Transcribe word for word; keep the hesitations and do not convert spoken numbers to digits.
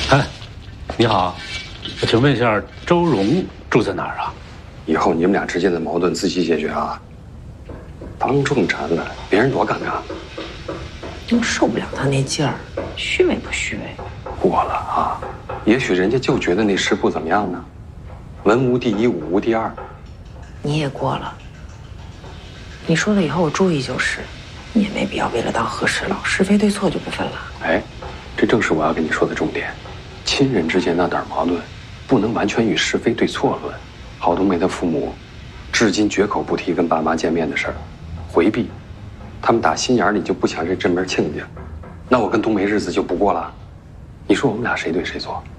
哎，你好，我请问一下，周荣住在哪儿啊？ 以后你们俩之间的矛盾自己解决啊。当众斩了，别人多尴尬。 我受不了他那劲儿，虚伪不虚伪？ 过了啊，也许人家就觉得那诗不怎么样呢。文无第一，武无第二。 你也过了。你说了以后我注意就是，你也没必要为了当和事佬，是非对错就不分了。 哎，这正是我要跟你说的重点。亲人之间那点矛盾，不能完全与是非对错论。郝冬梅的父母，至今绝口不提跟爸妈见面的事儿，回避。他们打心眼里就不想这这门亲家，那我跟冬梅日子就不过了。你说我们俩谁对谁错？